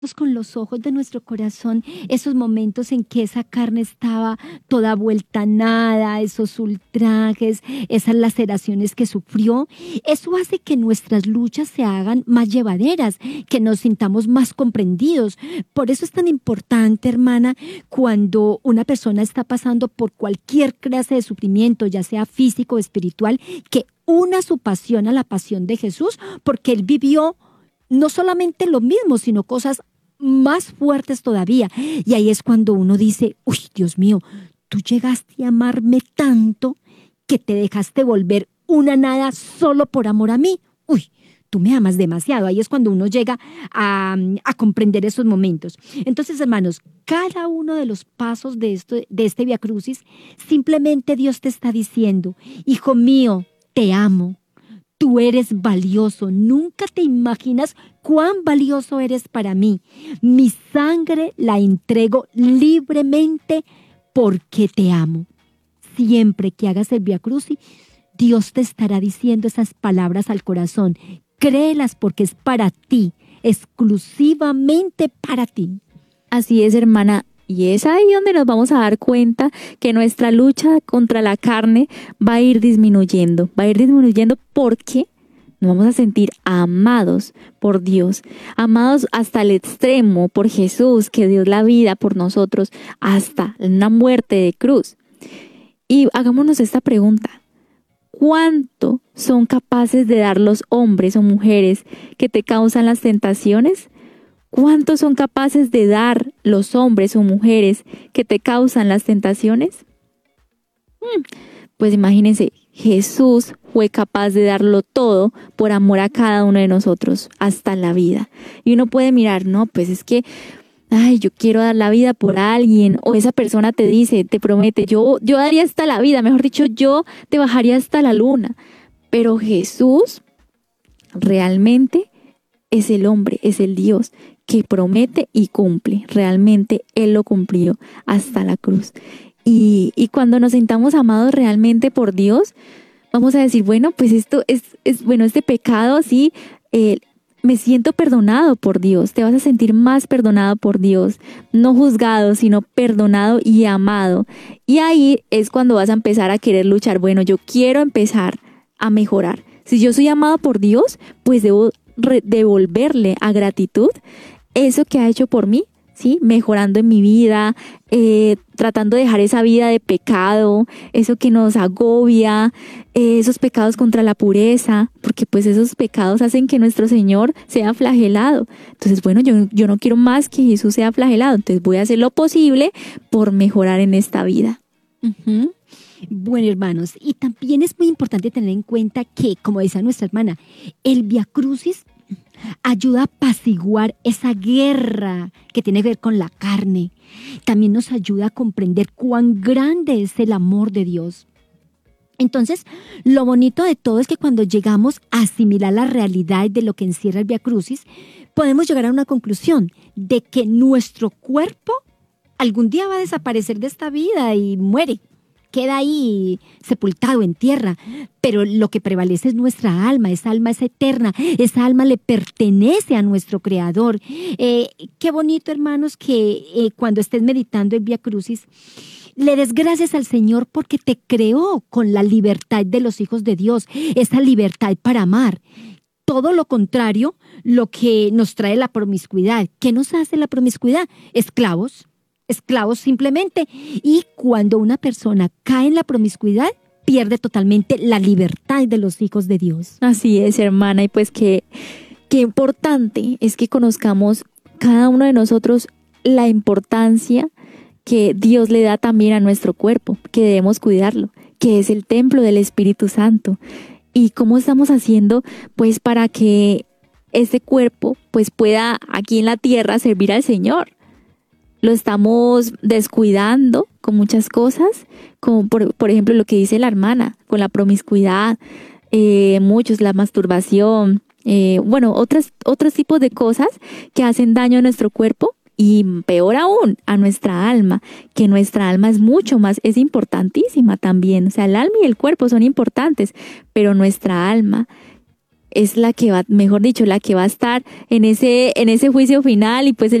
con los ojos de nuestro corazón esos momentos en que esa carne estaba toda vuelta a nada, esos ultrajes, esas laceraciones que sufrió. Eso hace que nuestras luchas se hagan más llevaderas, que nos sintamos más comprendidos. Por eso es tan importante, hermana, cuando una persona está pasando por cualquier clase de sufrimiento, ya sea físico o espiritual, que una su pasión a la pasión de Jesús, porque Él vivió no solamente lo mismo, sino cosas más fuertes todavía. Y ahí es cuando uno dice, uy, Dios mío, tú llegaste a amarme tanto que te dejaste volver una nada solo por amor a mí. Uy, tú me amas demasiado. Ahí es cuando uno llega a comprender esos momentos. Entonces, hermanos, cada uno de los pasos de este Vía Crucis, simplemente Dios te está diciendo, hijo mío, te amo. Tú eres valioso, nunca te imaginas cuán valioso eres para mí. Mi sangre la entrego libremente porque te amo. Siempre que hagas el Vía Crucis, Dios te estará diciendo esas palabras al corazón. Créelas porque es para ti, exclusivamente para ti. Así es, hermana. Y es ahí donde nos vamos a dar cuenta que nuestra lucha contra la carne va a ir disminuyendo. Va a ir disminuyendo porque nos vamos a sentir amados por Dios. Amados hasta el extremo por Jesús, que dio la vida por nosotros hasta una muerte de cruz. Y hagámonos esta pregunta. ¿Cuánto son capaces de dar los hombres o mujeres que te causan las tentaciones? ¿Cuánto son capaces de dar los hombres o mujeres que te causan las tentaciones? Pues imagínense, Jesús fue capaz de darlo todo por amor a cada uno de nosotros, hasta la vida. Y uno puede mirar, no, pues es que, ay, yo quiero dar la vida por alguien, o esa persona te dice, te promete, yo daría hasta la vida, mejor dicho, yo te bajaría hasta la luna. Pero Jesús realmente es el hombre, es el Dios que promete y cumple. Realmente Él lo cumplió hasta la cruz. Y cuando nos sintamos amados realmente por Dios, vamos a decir, bueno, pues esto bueno, este pecado, sí, me siento perdonado por Dios. Te vas a sentir más perdonado por Dios, no juzgado, sino perdonado y amado. Y ahí es cuando vas a empezar a querer luchar. Bueno, yo quiero empezar a mejorar. Si yo soy amado por Dios, pues debo devolverle a gratitud eso que ha hecho por mí, ¿sí? Mejorando en mi vida, tratando de dejar esa vida de pecado, eso que nos agobia, esos pecados contra la pureza, porque pues esos pecados hacen que nuestro Señor sea flagelado. Entonces, bueno, yo no quiero más que Jesús sea flagelado, entonces voy a hacer lo posible por mejorar en esta vida. Uh-huh. Bueno, hermanos, y también es muy importante tener en cuenta que, como decía nuestra hermana, el Vía Crucis ayuda a apaciguar esa guerra que tiene que ver con la carne. También nos ayuda a comprender cuán grande es el amor de Dios. Entonces, lo bonito de todo es que cuando llegamos a asimilar la realidad de lo que encierra el Vía Crucis, podemos llegar a una conclusión de que nuestro cuerpo algún día va a desaparecer de esta vida y muere. Queda ahí sepultado en tierra, pero lo que prevalece es nuestra alma. Esa alma es eterna, esa alma le pertenece a nuestro Creador. Qué bonito, hermanos, que cuando estés meditando el Vía Crucis, le des gracias al Señor porque te creó con la libertad de los hijos de Dios, esa libertad para amar. Todo lo contrario, lo que nos trae la promiscuidad. ¿Qué nos hace la promiscuidad? Esclavos simplemente. Y cuando una persona cae en la promiscuidad, pierde totalmente la libertad de los hijos de Dios. Así es, hermana, y pues qué importante es que conozcamos cada uno de nosotros la importancia que Dios le da también a nuestro cuerpo, que debemos cuidarlo, que es el templo del Espíritu Santo. Y cómo estamos haciendo pues para que este cuerpo pues pueda aquí en la tierra servir al Señor. Lo estamos descuidando con muchas cosas, como por ejemplo lo que dice la hermana, con la promiscuidad, muchos, la masturbación, otros tipos de cosas que hacen daño a nuestro cuerpo y peor aún a nuestra alma, que nuestra alma es mucho más, es importantísima también. O sea, el alma y el cuerpo son importantes, pero nuestra alma, es la que va, mejor dicho, la que va a estar en ese juicio final y pues